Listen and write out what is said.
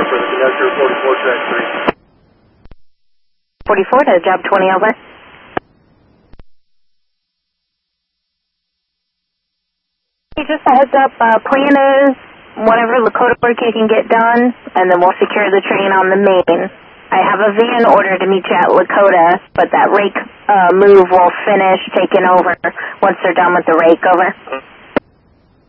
for the conductor, 44 track 3. 44 to job 20 over. Hey, just a heads up, plan is whatever Lakota work you can get done, and then we'll secure the train on the main. I have a van order to meet you at Lakota, but that rake move will finish taking over once they're done with the rake over.